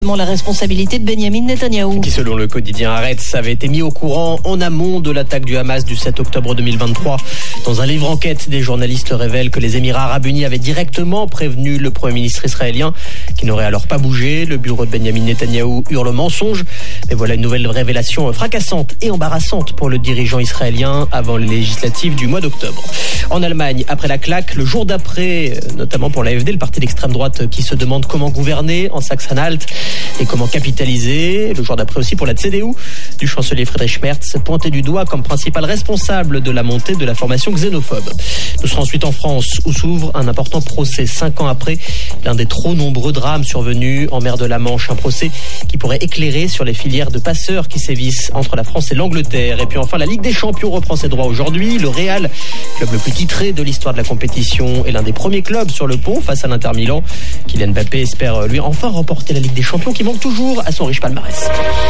La responsabilité de Benyamin Netanyahou. Qui, selon le quotidien Haaretz, avait été mis au courant en amont de l'attaque du Hamas du 7 octobre 2023. Dans un livre enquête, des journalistes révèlent que les Émirats Arabes Unis avaient directement prévenu le Premier ministre israélien, qui n'aurait alors pas bougé. Le bureau de Benyamin Netanyahou hurle au mensonge. Mais voilà une nouvelle révélation fracassante et embarrassante pour le dirigeant israélien avant les législatives du mois d'octobre. En Allemagne, après la claque, le jour d'après, notamment pour l'AfD, le parti d'extrême droite qui se demande comment gouverner en Sachsen-Anhalt et comment capitaliser. Le jour d'après aussi pour la CDU du chancelier Friedrich Merz, pointé du doigt comme principal responsable de la montée de la formation xénophobe. Nous serons ensuite en France où s'ouvre un important procès 5 ans après l'un des trop nombreux drames survenus en mer de la Manche. Un procès qui pourrait éclairer sur les filières de passeurs qui sévissent entre la France et l'Angleterre. Et puis enfin, la Ligue des Champions reprend ses droits aujourd'hui. Le Real, club le plus titré de l'histoire de la compétition, est l'un des premiers clubs sur le pont face à l'Inter Milan. Kylian Mbappé espère lui enfin remporter la Ligue des Champions qui manque toujours à son riche palmarès.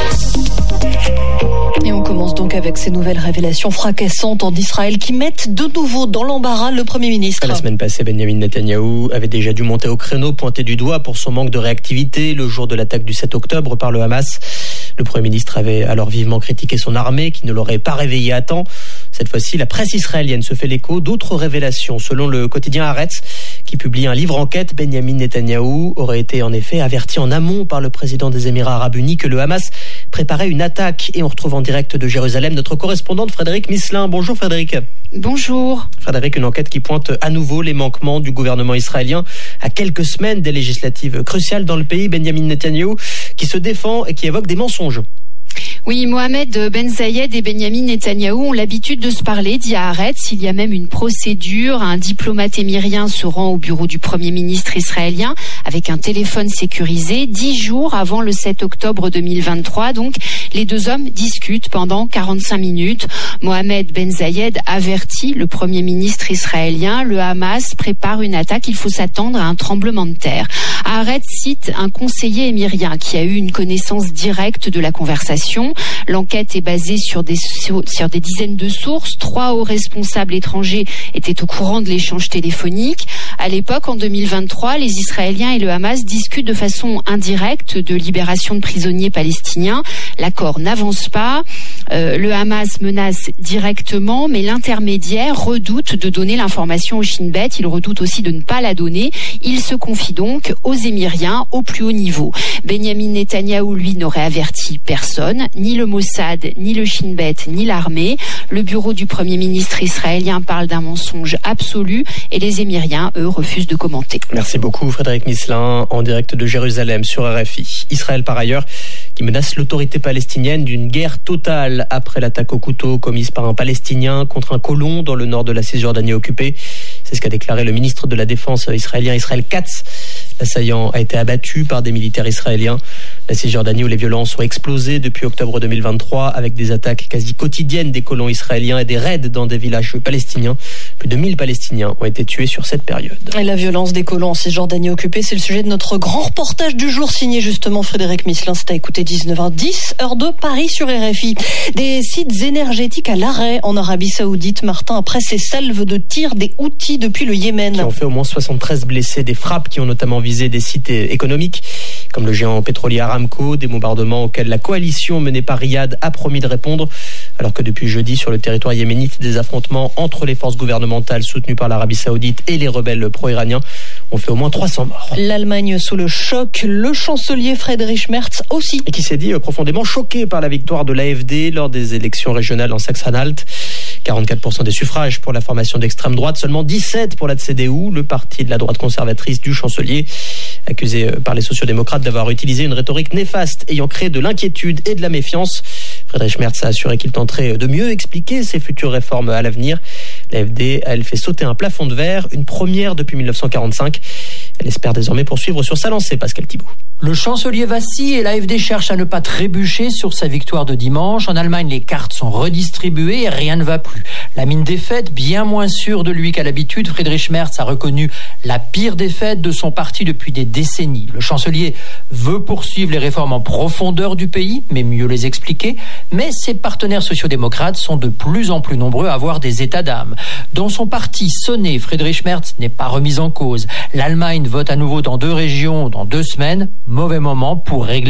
Et on commence donc avec ces nouvelles révélations fracassantes en Israël qui mettent de nouveau dans l'embarras le Premier ministre. La semaine passée, Benyamin Netanyahou avait déjà dû monter au créneau, pointé du doigt pour son manque de réactivité le jour de l'attaque du 7 octobre par le Hamas. Le Premier ministre avait alors vivement critiqué son armée qui ne l'aurait pas réveillé à temps. Cette fois-ci, la presse israélienne se fait l'écho d'autres révélations. Selon le quotidien Haaretz, qui publie un livre enquête, Benyamin Netanyahou aurait été en effet averti en amont par le président des Émirats Arabes Unis que le Hamas préparait une attaque. Et on retrouve en direct de Jérusalem notre correspondante Frédéric Misselin. Bonjour Frédéric. Bonjour. Frédéric, une enquête qui pointe à nouveau les manquements du gouvernement israélien à quelques semaines des législatives cruciales dans le pays. Benyamin Netanyahou qui se défend et qui évoque des mensonges. Oui, Mohamed Ben Zayed et Benyamin Netanyahou ont l'habitude de se parler, dit Haaretz. Il y a même une procédure. Un diplomate émirien se rend au bureau du Premier ministre israélien avec un téléphone sécurisé 10 jours avant le 7 octobre 2023. Donc, les deux hommes discutent pendant 45 minutes. Mohamed Ben Zayed avertit le Premier ministre israélien. Le Hamas prépare une attaque. Il faut s'attendre à un tremblement de terre. Haaretz cite un conseiller émirien qui a eu une connaissance directe de la conversation. L'enquête est basée sur des dizaines de sources. 3 hauts responsables étrangers étaient au courant de l'échange téléphonique. À l'époque, en 2023, les Israéliens et le Hamas discutent de façon indirecte de libération de prisonniers palestiniens. L'accord n'avance pas. Le Hamas menace directement, mais l'intermédiaire redoute de donner l'information au Shin Bet. Il redoute aussi de ne pas la donner. Il se confie donc aux Émiriens au plus haut niveau. Benyamin Netanyahou, lui, n'aurait averti personne, ni le Mossad, ni le Shin Bet, ni l'armée. Le bureau du Premier ministre israélien parle d'un mensonge absolu et les Émiriens, eux, refusent de commenter. Merci beaucoup Frédéric Misselin, en direct de Jérusalem sur RFI. Israël, par ailleurs, qui menace l'autorité palestinienne d'une guerre totale après l'attaque au couteau commise par un Palestinien contre un colon dans le nord de la Cisjordanie occupée. C'est ce qu'a déclaré le ministre de la Défense israélien Israël Katz. L'assaillant a été abattu par des militaires israéliens. La Cisjordanie où les violences ont explosé depuis octobre 2023 avec des attaques quasi quotidiennes des colons israéliens et des raids dans des villages palestiniens. Plus de 1000 Palestiniens ont été tués sur cette période. Et la violence des colons en Cisjordanie occupée, c'est le sujet de notre grand reportage du jour signé justement Frédéric Misselin. C'est à écouter 19h10, heure de Paris sur RFI. Des sites énergétiques à l'arrêt en Arabie Saoudite, Martin, après ces salves de tirs des Houthis depuis le Yémen. Qui ont fait au moins 73 blessés, des frappes qui ont notamment visé des sites économiques comme le géant pétrolier Aramco, des bombardements auxquels la coalition menée par Riyad a promis de répondre, alors que depuis jeudi sur le territoire yéménite, des affrontements entre les forces gouvernementales soutenues par l'Arabie Saoudite et les rebelles pro-iraniens ont fait au moins 300 morts. L'Allemagne sous le choc, le chancelier Friedrich Merz aussi. Et qui s'est dit profondément choqué par la victoire de l'AfD lors des élections régionales en Sachsen-Anhalt. 44% des suffrages pour la formation d'extrême droite, seulement 17 pour la CDU, le parti de la droite conservatrice du chancelier, accusé par les sociodémocrates d'avoir utilisé une rhétorique néfaste ayant créé de l'inquiétude et de la méfiance. Friedrich Merz a assuré qu'il tenterait de mieux expliquer ses futures réformes à l'avenir. L'AfD, elle fait sauter un plafond de verre, une première depuis 1945. Elle espère désormais poursuivre sur sa lancée, Pascal Thibault. Le chancelier vacille et l'AfD cherche à ne pas trébucher sur sa victoire de dimanche. En Allemagne, les cartes sont redistribuées et rien ne va plus. La mine défaite, bien moins sûre de lui qu'à l'habitude, Friedrich Merz a reconnu la pire défaite de son parti depuis des décennies. Le chancelier veut poursuivre les réformes en profondeur du pays, mais mieux les expliquer. Mais ses partenaires sociodémocrates sont de plus en plus nombreux à avoir des états d'âme. Dans son parti sonné, Friedrich Merz n'est pas remis en cause. L'Allemagne vote à nouveau dans 2 régions dans 2 semaines. Mauvais moment pour régler